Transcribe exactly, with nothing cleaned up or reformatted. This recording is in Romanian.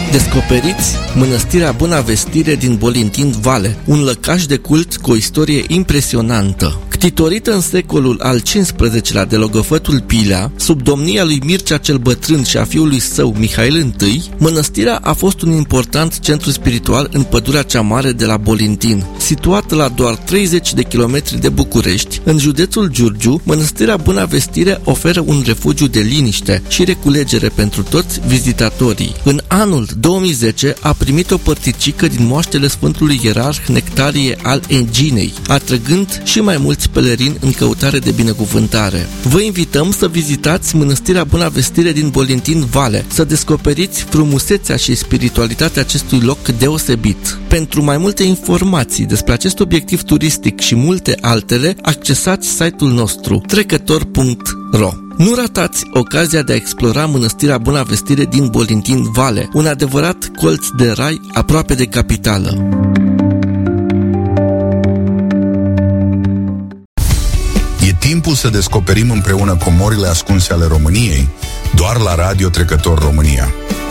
Descoperiți Mănăstirea Buna Vestire din Bolintin Vale, un lăcaș de cult cu o istorie impresionantă. Ctitorită în secolul al cincisprezecelea de logofătul Pilea, sub domnia lui Mircea cel Bătrân și a fiului său Mihail I, mănăstirea a fost un important centru spiritual în pădurea cea mare de la Bolintin. Situată la doar treizeci de kilometri de București, în județul Giurgiu, Mănăstirea Buna Vestire oferă un refugiu de liniște și reculegere pentru toți vizitatorii. În anul două mii zece a primit o părticică din moaștele Sfântului Ierarh Nectarie al Eginei, atrăgând și mai mulți pelerini în căutare de binecuvântare. Vă invităm să vizitați Mănăstirea Buna Vestire din Bolintin Vale, să descoperiți frumusețea și spiritualitatea acestui loc deosebit. Pentru mai multe informații despre acest obiectiv turistic și multe altele, accesați site-ul nostru trecător punct ro. Nu ratați ocazia de a explora Mănăstirea Buna Vestire din Bolintin Vale, un adevărat colț de rai aproape de capitală. E timpul să descoperim împreună comorile ascunse ale României, doar la Radio Trecător România.